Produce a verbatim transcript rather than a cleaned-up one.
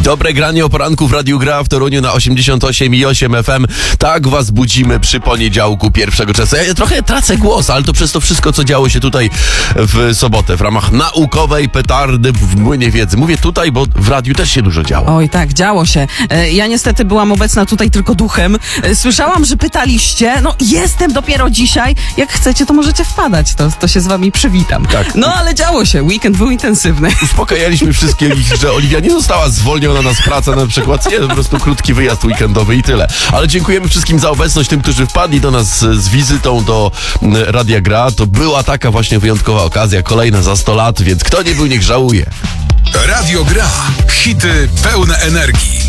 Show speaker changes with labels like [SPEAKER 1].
[SPEAKER 1] Dobre granie o poranku w Radiu Gra w Toruniu na osiemdziesiąt osiem i osiem F M. Tak was budzimy przy poniedziałku pierwszego czerwca. Ja trochę tracę głos, ale to przez to wszystko, co działo się tutaj w sobotę w ramach naukowej petardy w młynie wiedzy. Mówię tutaj, bo w radiu też się dużo działo.
[SPEAKER 2] Oj tak, działo się. Ja niestety byłam obecna tutaj tylko duchem. Słyszałam, że pytaliście. No jestem dopiero dzisiaj. Jak chcecie, to możecie wpadać. To, to się z wami przywitam.
[SPEAKER 1] Tak.
[SPEAKER 2] No ale działo się. Weekend był intensywny.
[SPEAKER 1] Uspokajaliśmy wszystkich, że Oliwia nie została zwolniona na z pracy na przykład. Nie, po prostu krótki wyjazd weekendowy i tyle. Ale dziękujemy wszystkim za obecność, tym, którzy wpadli do nas z wizytą do Radia Gra. To była taka właśnie wyjątkowa okazja, kolejna za sto lat, więc kto nie był, niech żałuje.
[SPEAKER 3] Radio Gra. Hity pełne energii.